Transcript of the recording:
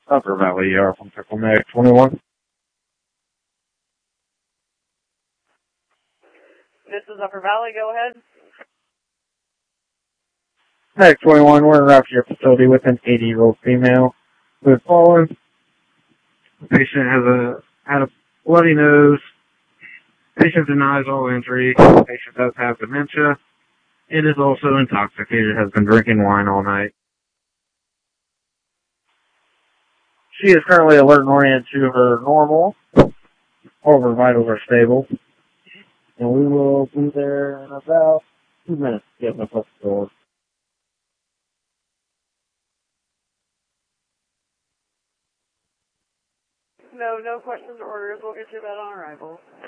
Upper Valley ER from Pickle Mag 21. This is Upper Valley, go ahead. Mag 21, we're in your facility with an 80-year-old female who had fallen. The patient had a bloody nose. Patient denies all injury. Patient does have dementia and is also intoxicated, has been drinking wine all night. She is currently alert and oriented to her normal. All of her vitals are stable. And we will be there in about 2 minutes to get up the door. No questions or orders. We'll get you that on arrival.